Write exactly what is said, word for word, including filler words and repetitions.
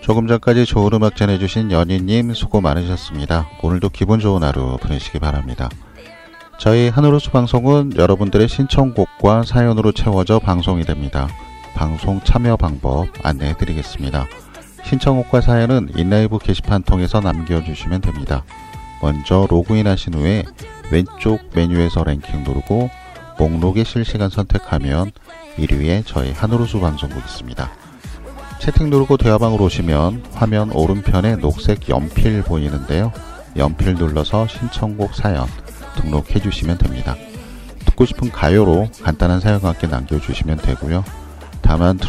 조금 전까지 좋은 음악 전해주신 연희님 수고 많으셨습니다. 오늘도 기분 좋은 하루 보내시기 바랍니다. 저희 하늘호수 방송은 여러분들의 신청곡과 사연으로 채워져 방송이 됩니다. 방송 참여 방법 안내해 드리겠습니다. 신청곡과 사연은 인라이브 게시판 통해서 남겨주시면 됩니다. 먼저 로그인 하신 후에 왼쪽 메뉴에서 랭킹 누르고 목록에 실시간 선택하면 일 위에 저희 하늘호수 방송국 있습니다. 채팅 누르고 대화방으로 오시면 화면 오른편에 녹색 연필 보이는데요. 연필 눌러서 신청곡 사연 등록해 주시면 됩니다. 듣고 싶은 가요로 간단한 사연과 함께 남겨주시면 되고요. 다만